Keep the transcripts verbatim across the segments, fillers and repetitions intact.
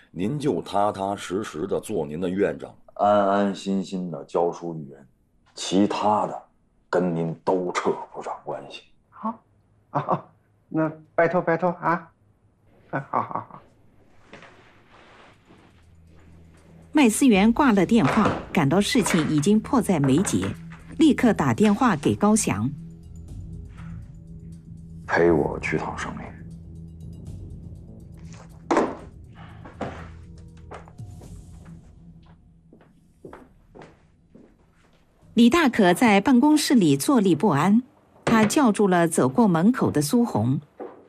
您就踏踏实实的做您的院长， 安安心心的教书育人，其他的跟您都扯不上关系。 好，啊，那拜托拜托啊！啊，好好好。 麦思源挂了电话，感到事情已经迫在眉睫，立刻打电话给高翔， 陪我去趟省里。 李大可在办公室里坐立不安，他叫住了走过门口的苏红。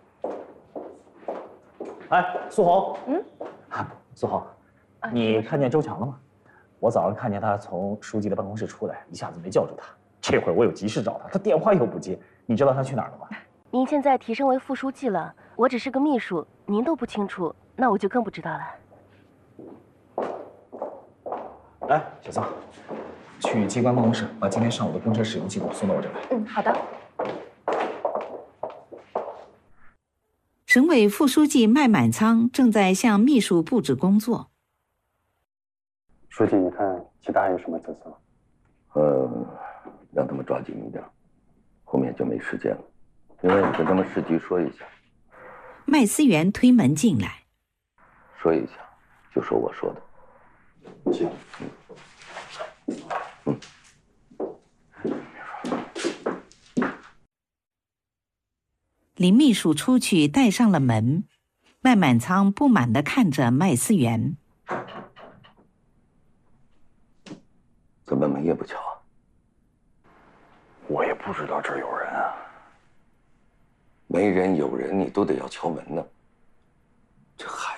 哎，苏红，嗯，苏红，你看见周强了吗？我早上看见他从书记的办公室出来，一下子没叫住他。这会儿我有急事找他，他电话又不接。你知道他去哪儿了吗？ 您现在提升为副书记了，我只是个秘书，您都不清楚，那我就更不知道了。 来，小桑，去机关办公室把今天上午的公车使用记录送到我这儿来。 嗯，好的。 省委副书记麦满仓正在向秘书布置工作。 书记，你看其他还有什么角色？ 呃，让他们抓紧一点，后面就没时间了。另外，你跟他们市局说一下。 麦思源推门进来， 说一下，就说我说的。 行。 嗯。 林秘书出去带上了门，麦满仓不满地看着麦思源。 怎么门也不敲啊？ 我也不知道这儿有人啊。 没人有人，你都得要敲门呢。这孩